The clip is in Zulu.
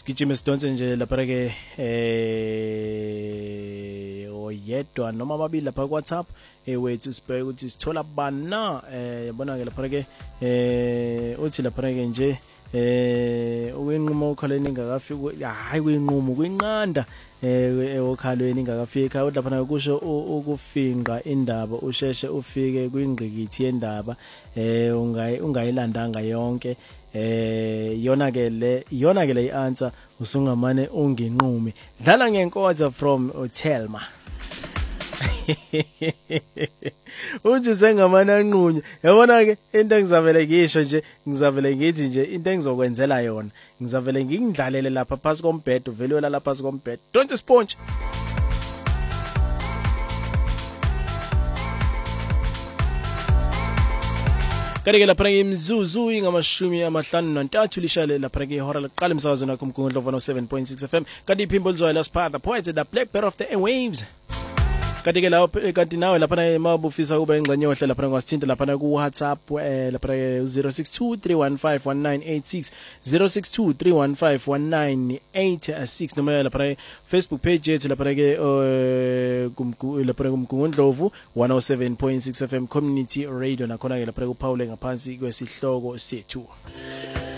sigijime sidonse nje lapha ke oyedwa noma ababili lapha ku WhatsApp wethu sibheke ukuthi sithola bana yabona ke lapha ke uthi lapha ke nje uwenquma ukhaleni ngakafika hayi kuyinqumo kuyinqanda okhalweni ngakafika lapha kusho ukufinqa indaba usheshe ufike kwingqikithi yendaba ungayilandanga yonke yona ke le ianswer usungamane unginqume dlala ngenkoza from Thelma unje sengamane anqunye yabona ke into engizavele ngisho nje ngizavele ngithi nje into engizokwenzela yona ngizavele ngingidlalele lapha phansi kombhedo vele wela lapha phansi kombhedo don't sponge Kadike lapha imzuzu ingamashumi amahlanu nantathu lishale lapha ke ihora liqala emsakazweni wakho umgungundlo 7.6 FM kanti iphimbo lizoya lasiphatha poets the black bear of the airwaves Kadike lapha kanti nawe lapha mabufisa kuba ingxenye yohle lapha ngasithinta lapha ku WhatsApp lapha 0623151986 0623151986 noma lapha Facebook page yethu lapha ke lapha kumgungundlovu 107.6 FM community radio nakhona ke lapha ku Paul ngaphansi kwesihloko sethu